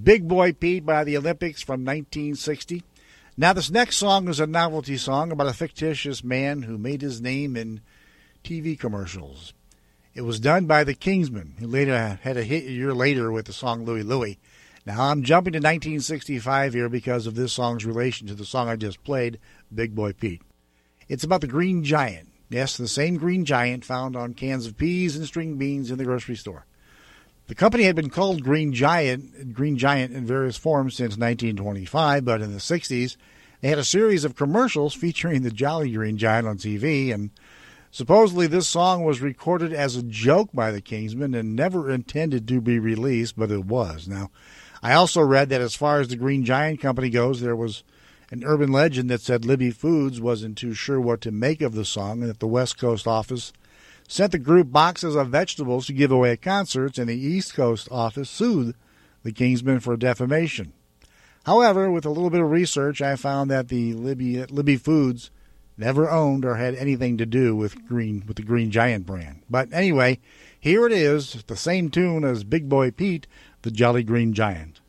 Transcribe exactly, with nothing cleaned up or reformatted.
Big Boy Pete by the Olympics from nineteen sixty. Now, this next song is a novelty song about a fictitious man who made his name in T V commercials. It was done by the Kingsmen, who later had a hit a year later with the song Louie Louie. Now, I'm jumping to nineteen sixty-five here because of this song's relation to the song I just played, Big Boy Pete. It's about the Green Giant. Yes, the same Green Giant found on cans of peas and string beans in the grocery store. The company had been called Green Giant, Green Giant in various forms since nineteen twenty-five, but in the sixties, they had a series of commercials featuring the Jolly Green Giant on T V, and supposedly this song was recorded as a joke by the Kingsmen and never intended to be released, but it was. Now, I also read that as far as the Green Giant Company goes, there was an urban legend that said Libby Foods wasn't too sure what to make of the song, and that the West Coast office sent the group boxes of vegetables to give away at concerts, and the East Coast office sued the Kingsmen for defamation. However, with a little bit of research, I found that the Libby, Libby Foods never owned or had anything to do with Green with the Green Giant brand. But anyway, here it is, the same tune as Big Boy Pete, the Jolly Green Giant.